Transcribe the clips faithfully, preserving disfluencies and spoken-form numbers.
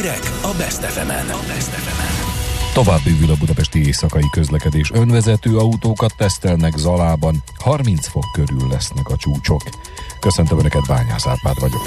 Hírek a Best ef emen. Tovább bővül a budapesti éjszakai közlekedés. Önvezető autókat tesztelnek Zalában, harminc fok körül lesznek a csúcsok. Köszöntöm Önöket, Bányász Árpád vagyok.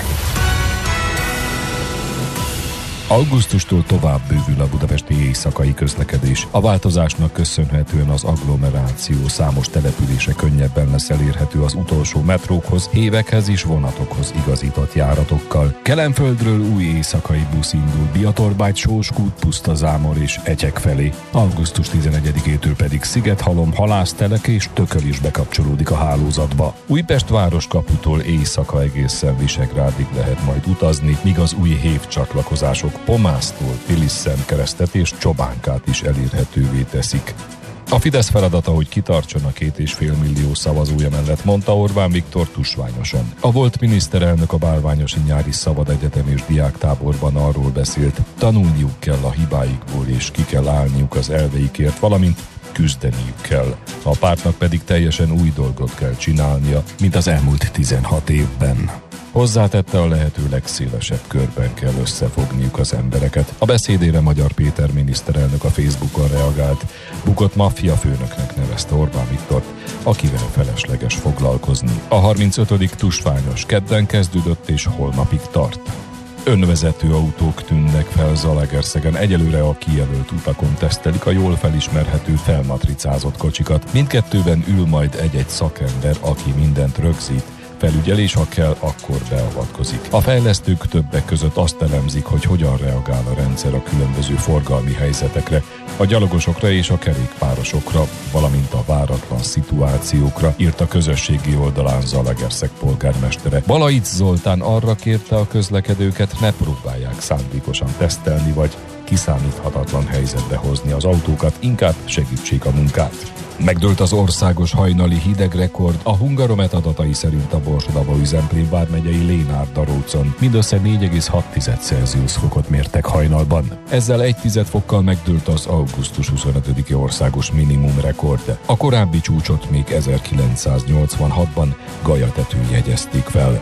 Augusztustól tovább bővül a budapesti éjszakai közlekedés. A változásnak köszönhetően az agglomeráció számos települése könnyebben lesz elérhető az utolsó metrókhoz, hévekhez és vonatokhoz igazított járatokkal. Kelenföldről új éjszakai busz indul Biatorbágy, Sóskút, Pusztazámor és Etyek felé. augusztus tizenegyedikétől pedig Szigethalom, Halásztelek és Tököl is bekapcsolódik a hálózatba. Újpest városkaputól éjszaka egészen Visegrádig lehet majd utazni, míg az új hév csatlakozások Pomásztól Pilis-Szentkeresztet és Csobánkát is elérhetővé teszik. A Fidesz feladata, hogy kitartson a két és fél millió szavazója mellett, mondta Orbán Viktor tusványosan. A volt miniszterelnök a Bálványosi Nyári Szabad Egyetem és diáktáborban arról beszélt, tanulniuk kell a hibáikból és ki kell állniuk az elveikért, valamint küzdeniük kell. A pártnak pedig teljesen új dolgot kell csinálnia, mint az elmúlt tizenhat évben. Hozzátette, a lehető legszélesebb körben kell összefogniuk az embereket. A beszédére Magyar Péter miniszterelnök a Facebookon reagált. Bukott maffia főnöknek nevezte Orbán Viktort, akivel felesleges foglalkozni. A harmincötödik tusványos kedden kezdődött és holnapig tart. Önvezető autók tűnnek fel Zalaegerszegen. Egyelőre a kijelölt utakon tesztelik a jól felismerhető felmatricázott kocsikat. Mindkettőben ül majd egy-egy szakember, aki mindent rögzít, felügyel, és ha kell, akkor beavatkozik. A fejlesztők többek között azt elemzik, hogy hogyan reagál a rendszer a különböző forgalmi helyzetekre, a gyalogosokra és a kerékpárosokra, valamint a váratlan szituációkra, írt a közösségi oldalán Zalaegerszeg polgármestere. Balaic Zoltán arra kérte a közlekedőket, ne próbálják szándékosan tesztelni vagy kiszámíthatatlan helyzetbe hozni az autókat, inkább segítsék a munkát. Megdőlt az országos hajnali hidegrekord. A Hungaromet adatai szerint a Borsod-Abaúj-Zemplén vármegyei Lénárd-Darócon mindössze négy egész hat Celsius fokot mértek hajnalban. Ezzel egy tized fokkal megdőlt az augusztus huszonötödike országos minimum rekord. A korábbi csúcsot még ezerkilencszáznyolcvanhatban Galyatetőn jegyezték fel.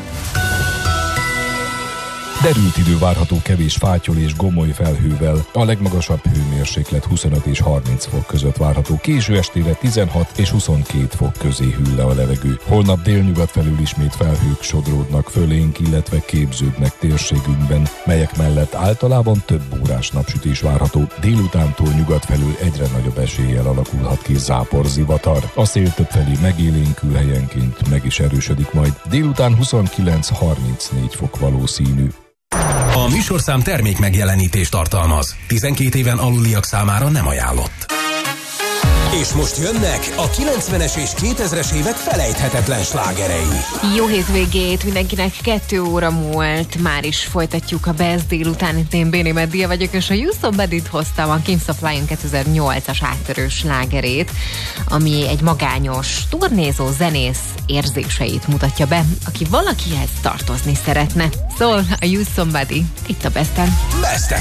Derült idő várható kevés fátyol és gomoly felhővel. A legmagasabb hőmérséklet huszonöt és harminc fok között várható. Késő estére tizenhat és huszonkét fok közé hűl le a levegő. Holnap délnyugat felül ismét felhők sodródnak fölénk, illetve képződnek térségünkben, melyek mellett általában több órás napsütés várható. Délutántól nyugat felül egyre nagyobb eséllyel alakulhat ki záporzivatar. A szél többfelé megélénkül, helyenként meg is erősödik majd. Délután huszonkilenc-harmincnégy fok valószínű. A műsorszám termék megjelenítést tartalmaz. tizenkét éven aluliak számára nem ajánlott. És most jönnek a kilencvenes és kétezres évek felejthetetlen slágerei. Jó hétvégét mindenkinek, kettő óra múlt, már is folytatjuk a Best délután. Én Béni Meddia vagyok, és a You Somebodyt hoztam, a Kings of Lion kétezer-nyolcas áttörő slágerét, ami egy magányos, turnézó zenész érzéseit mutatja be, aki valakihez tartozni szeretne. Szól a You Somebody, itt a Besten. Best